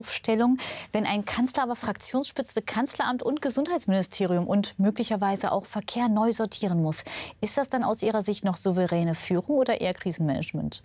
Aufstellung, wenn ein Kanzler aber Fraktionsspitze, Kanzleramt und Gesundheitsministerium und möglicherweise auch Verkehr neu sortieren muss. Ist das dann aus Ihrer Sicht noch souveräne Führung oder eher Krisenmanagement?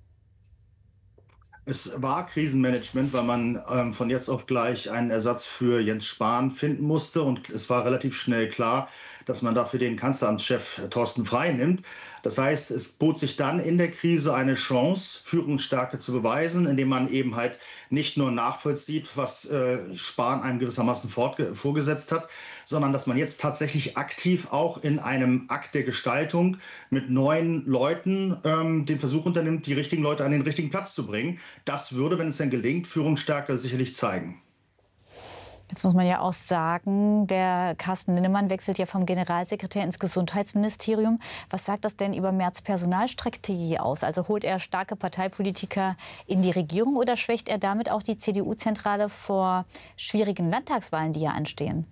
Es war Krisenmanagement, weil man von jetzt auf gleich einen Ersatz für Jens Spahn finden musste. Und es war relativ schnell klar, dass man dafür den Kanzleramtschef Thorsten Frey nimmt. Das heißt, es bot sich dann in der Krise eine Chance, Führungsstärke zu beweisen, indem man eben halt nicht nur nachvollzieht, was Spahn einem gewissermaßen vorgesetzt hat, sondern dass man jetzt tatsächlich aktiv auch in einem Akt der Gestaltung mit neuen Leuten den Versuch unternimmt, die richtigen Leute an den richtigen Platz zu bringen. Das würde, wenn es denn gelingt, Führungsstärke sicherlich zeigen. Jetzt muss man ja auch sagen, der Carsten Linnemann wechselt ja vom Generalsekretär ins Gesundheitsministerium. Was sagt das denn über Merz' Personalstrategie aus? Also holt er starke Parteipolitiker in die Regierung oder schwächt er damit auch die CDU-Zentrale vor schwierigen Landtagswahlen, die ja anstehen?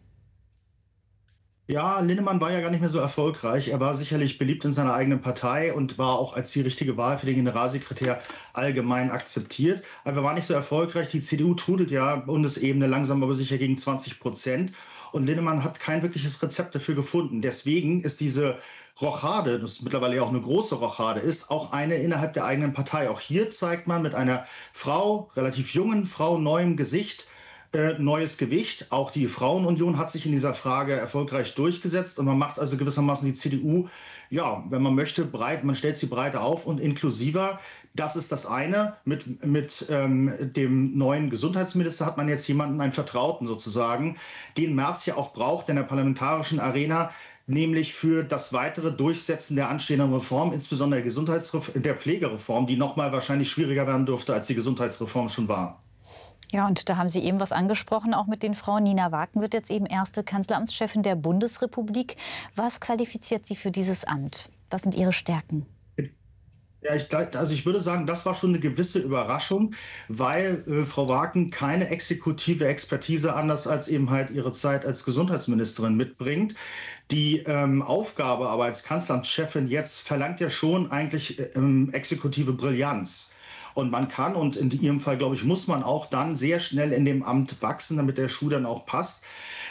Ja, Linnemann war ja gar nicht mehr so erfolgreich. Er war sicherlich beliebt in seiner eigenen Partei und war auch als die richtige Wahl für den Generalsekretär allgemein akzeptiert. Aber er war nicht so erfolgreich. Die CDU trudelt ja Bundesebene langsam aber sicher gegen 20%. Und Linnemann hat kein wirkliches Rezept dafür gefunden. Deswegen ist diese Rochade, das mittlerweile ja auch eine große Rochade ist, auch eine innerhalb der eigenen Partei. Auch hier zeigt man mit einer Frau, relativ jungen Frau, neuem Gesicht, neues Gewicht. Auch die Frauenunion hat sich in dieser Frage erfolgreich durchgesetzt und man macht also gewissermaßen die CDU, ja, wenn man möchte, breit, man stellt sie breiter auf und inklusiver. Das ist das eine. Mit dem neuen Gesundheitsminister hat man jetzt jemanden, einen Vertrauten sozusagen, den Merz ja auch braucht in der parlamentarischen Arena, nämlich für das weitere Durchsetzen der anstehenden Reform, insbesondere der Pflegereform, die noch mal wahrscheinlich schwieriger werden dürfte, als die Gesundheitsreform schon war. Ja, und da haben Sie eben was angesprochen, auch mit den Frauen. Nina Waken wird jetzt eben erste Kanzleramtschefin der Bundesrepublik. Was qualifiziert sie für dieses Amt? Was sind ihre Stärken? Ja, ich würde sagen, das war schon eine gewisse Überraschung, weil Frau Waken keine exekutive Expertise anders als eben halt ihre Zeit als Gesundheitsministerin mitbringt. Die Aufgabe aber als Kanzleramtschefin jetzt verlangt ja schon eigentlich exekutive Brillanz. Und man kann, und in Ihrem Fall, glaube ich, muss man auch dann sehr schnell in dem Amt wachsen, damit der Schuh dann auch passt.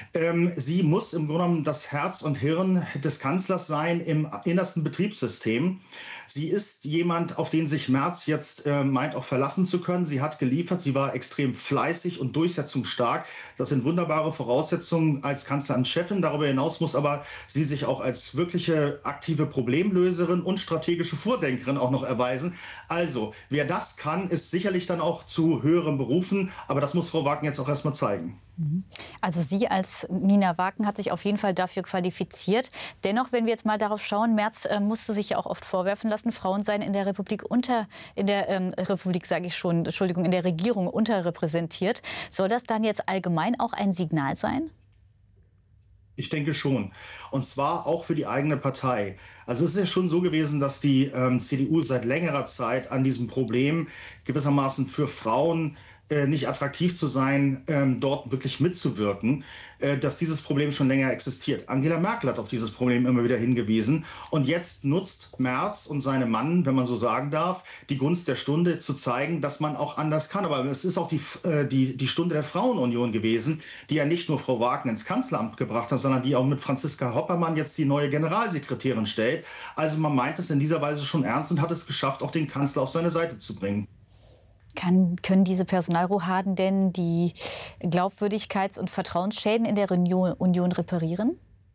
Sie muss im Grunde genommen das Herz und Hirn des Kanzlers sein im innersten Betriebssystem. Sie ist jemand, auf den sich Merz jetzt meint, auch verlassen zu können. Sie hat geliefert, sie war extrem fleißig und durchsetzungsstark. Das sind wunderbare Voraussetzungen als Kanzleramtschefin. Darüber hinaus muss aber sie sich auch als wirkliche aktive Problemlöserin und strategische Vordenkerin auch noch erweisen. Also, wer das kann, ist sicherlich dann auch zu höheren Berufen. Aber das muss Frau Wagen jetzt auch erst mal zeigen. Also sie als Nina Waken hat sich auf jeden Fall dafür qualifiziert. Dennoch, wenn wir jetzt mal darauf schauen, Merz musste sich ja auch oft vorwerfen lassen, Frauen seien in der Republik sage ich schon, Entschuldigung, in der Regierung unterrepräsentiert. Soll das dann jetzt allgemein auch ein Signal sein? Ich denke schon. Und zwar auch für die eigene Partei. Also es ist ja schon so gewesen, dass die CDU seit längerer Zeit an diesem Problem gewissermaßen für Frauen nicht attraktiv zu sein, dort wirklich mitzuwirken, dass dieses Problem schon länger existiert. Angela Merkel hat auf dieses Problem immer wieder hingewiesen. Und jetzt nutzt Merz und seine Mann, wenn man so sagen darf, die Gunst der Stunde zu zeigen, dass man auch anders kann. Aber es ist auch die Stunde der Frauenunion gewesen, die ja nicht nur Frau Wagen ins Kanzleramt gebracht hat, sondern die auch mit Franziska Hoppermann jetzt die neue Generalsekretärin stellt. Also man meint es in dieser Weise schon ernst und hat es geschafft, auch den Kanzler auf seine Seite zu bringen. Können diese Personalrochaden denn die Glaubwürdigkeits- und Vertrauensschäden in der Union reparieren?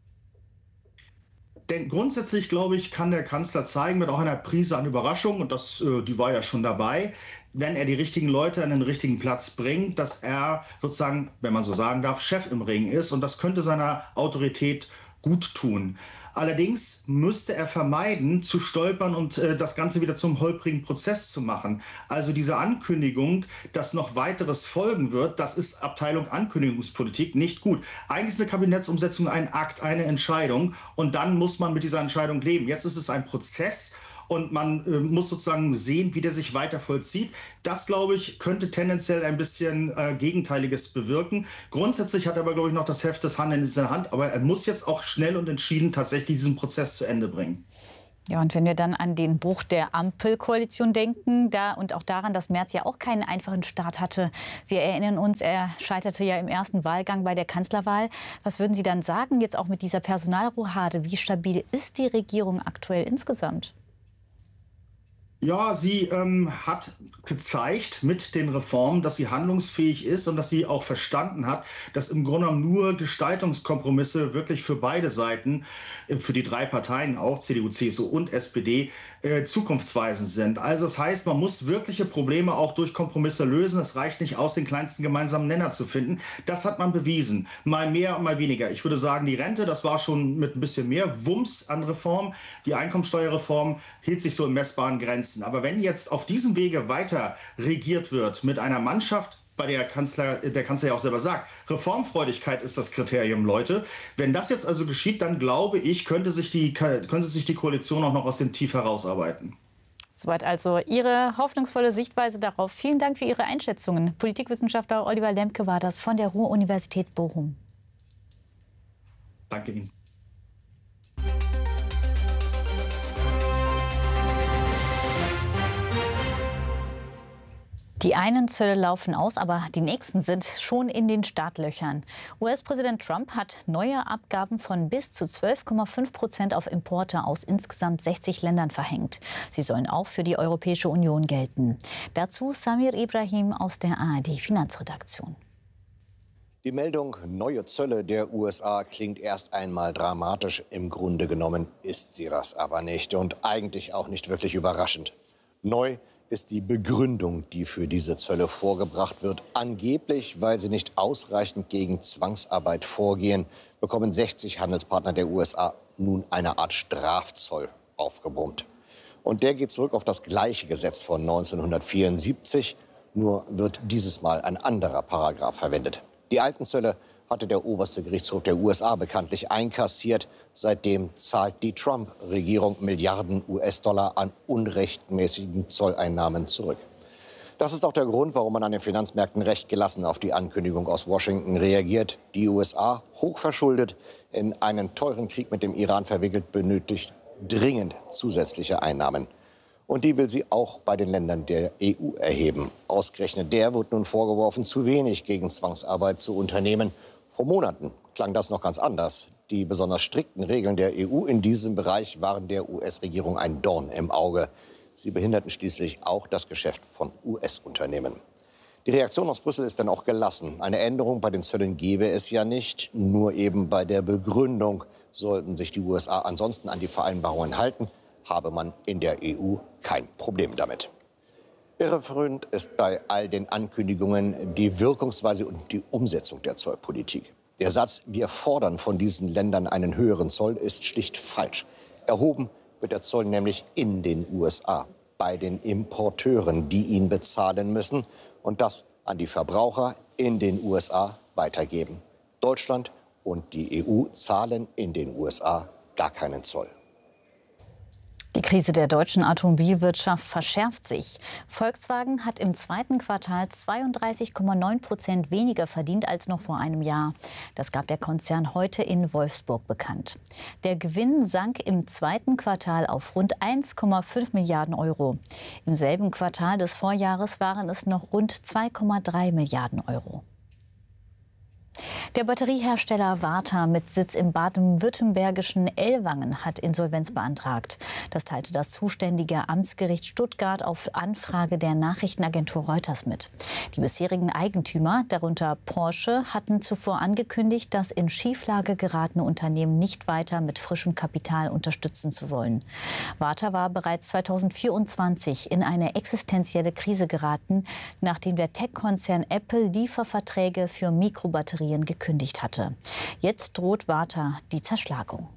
Denn grundsätzlich, glaube ich, kann der Kanzler zeigen, mit auch einer Prise an Überraschung, und die war ja schon dabei, wenn er die richtigen Leute an den richtigen Platz bringt, dass er sozusagen, wenn man so sagen darf, Chef im Ring ist. Und das könnte seiner Autorität gut tun. Allerdings müsste er vermeiden, zu stolpern und das Ganze wieder zum holprigen Prozess zu machen. Also diese Ankündigung, dass noch weiteres folgen wird, das ist Abteilung Ankündigungspolitik nicht gut. Eigentlich ist eine Kabinettsumsetzung ein Akt, eine Entscheidung und dann muss man mit dieser Entscheidung leben. Jetzt ist es ein Prozess. Und man muss sozusagen sehen, wie der sich weiter vollzieht. Das, glaube ich, könnte tendenziell ein bisschen Gegenteiliges bewirken. Grundsätzlich hat er aber, glaube ich, noch das Heft des Handelns in der Hand. Aber er muss jetzt auch schnell und entschieden tatsächlich diesen Prozess zu Ende bringen. Ja, und wenn wir dann an den Bruch der Ampelkoalition denken, und auch daran, dass Merz ja auch keinen einfachen Start hatte. Wir erinnern uns, er scheiterte ja im ersten Wahlgang bei der Kanzlerwahl. Was würden Sie dann sagen, jetzt auch mit dieser Personalrochade? Wie stabil ist die Regierung aktuell insgesamt? Ja, sie hat gezeigt mit den Reformen, dass sie handlungsfähig ist und dass sie auch verstanden hat, dass im Grunde genommen nur Gestaltungskompromisse wirklich für beide Seiten, für die drei Parteien auch, CDU, CSU und SPD, zukunftsweisend sind. Also das heißt, man muss wirkliche Probleme auch durch Kompromisse lösen. Es reicht nicht aus, den kleinsten gemeinsamen Nenner zu finden. Das hat man bewiesen. Mal mehr und mal weniger. Ich würde sagen, die Rente, das war schon mit ein bisschen mehr Wumms an Reform. Die Einkommensteuerreform hielt sich so in messbaren Grenzen. Aber wenn jetzt auf diesem Wege weiter regiert wird mit einer Mannschaft, bei der Kanzler ja auch selber sagt, Reformfreudigkeit ist das Kriterium, Leute. Wenn das jetzt also geschieht, dann glaube ich, könnte sich die Koalition auch noch aus dem Tief herausarbeiten. Soweit also Ihre hoffnungsvolle Sichtweise darauf. Vielen Dank für Ihre Einschätzungen. Politikwissenschaftler Oliver Lemke war das von der Ruhr-Universität Bochum. Danke Ihnen. Die einen Zölle laufen aus, aber die nächsten sind schon in den Startlöchern. US-Präsident Trump hat neue Abgaben von bis zu 12,5% auf Importe aus insgesamt 60 Ländern verhängt. Sie sollen auch für die Europäische Union gelten. Dazu Samir Ibrahim aus der ARD-Finanzredaktion. Die Meldung neue Zölle der USA klingt erst einmal dramatisch. Im Grunde genommen ist sie das aber nicht und eigentlich auch nicht wirklich überraschend. Neu ist die Begründung, die für diese Zölle vorgebracht wird. Angeblich, weil sie nicht ausreichend gegen Zwangsarbeit vorgehen, bekommen 60 Handelspartner der USA nun eine Art Strafzoll aufgebrummt. Und der geht zurück auf das gleiche Gesetz von 1974, nur wird dieses Mal ein anderer Paragraph verwendet. Die alten Zölle hatte der oberste Gerichtshof der USA bekanntlich einkassiert. Seitdem zahlt die Trump-Regierung Milliarden US-Dollar an unrechtmäßigen Zolleinnahmen zurück. Das ist auch der Grund, warum man an den Finanzmärkten recht gelassen auf die Ankündigung aus Washington reagiert. Die USA, hochverschuldet, in einen teuren Krieg mit dem Iran verwickelt, benötigt dringend zusätzliche Einnahmen. Und die will sie auch bei den Ländern der EU erheben. Ausgerechnet der wird nun vorgeworfen, zu wenig gegen Zwangsarbeit zu unternehmen. Vor Monaten klang das noch ganz anders. Die besonders strikten Regeln der EU in diesem Bereich waren der US-Regierung ein Dorn im Auge. Sie behinderten schließlich auch das Geschäft von US-Unternehmen. Die Reaktion aus Brüssel ist dann auch gelassen. Eine Änderung bei den Zöllen gebe es ja nicht. Nur eben bei der Begründung sollten sich die USA ansonsten an die Vereinbarungen halten, habe man in der EU kein Problem damit. Irreführend ist bei all den Ankündigungen die Wirkungsweise und die Umsetzung der Zollpolitik. Der Satz, wir fordern von diesen Ländern einen höheren Zoll, ist schlicht falsch. Erhoben wird der Zoll nämlich in den USA, bei den Importeuren, die ihn bezahlen müssen und das an die Verbraucher in den USA weitergeben. Deutschland und die EU zahlen in den USA gar keinen Zoll. Die Krise der deutschen Automobilwirtschaft verschärft sich. Volkswagen hat im zweiten Quartal 32,9% weniger verdient als noch vor einem Jahr. Das gab der Konzern heute in Wolfsburg bekannt. Der Gewinn sank im zweiten Quartal auf rund 1,5 Milliarden Euro. Im selben Quartal des Vorjahres waren es noch rund 2,3 Milliarden Euro. Der Batteriehersteller Varta mit Sitz im baden-württembergischen Ellwangen hat Insolvenz beantragt. Das teilte das zuständige Amtsgericht Stuttgart auf Anfrage der Nachrichtenagentur Reuters mit. Die bisherigen Eigentümer, darunter Porsche, hatten zuvor angekündigt, das in Schieflage geratene Unternehmen nicht weiter mit frischem Kapital unterstützen zu wollen. Varta war bereits 2024 in eine existenzielle Krise geraten, nachdem der Tech-Konzern Apple Lieferverträge für Mikrobatterien gekündigt hatte. Jetzt droht Varta die Zerschlagung.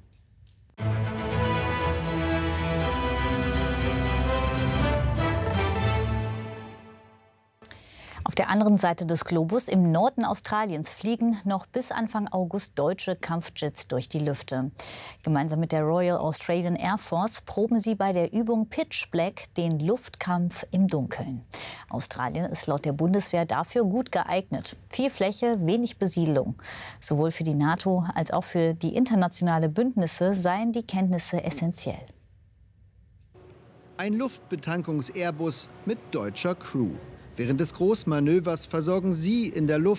Auf der anderen Seite des Globus, im Norden Australiens, fliegen noch bis Anfang August deutsche Kampfjets durch die Lüfte. Gemeinsam mit der Royal Australian Air Force proben sie bei der Übung Pitch Black den Luftkampf im Dunkeln. Australien ist laut der Bundeswehr dafür gut geeignet. Viel Fläche, wenig Besiedelung. Sowohl für die NATO als auch für die internationale Bündnisse seien die Kenntnisse essentiell. Ein Luftbetankungs-Airbus mit deutscher Crew. Während des Großmanövers versorgen sie in der Luft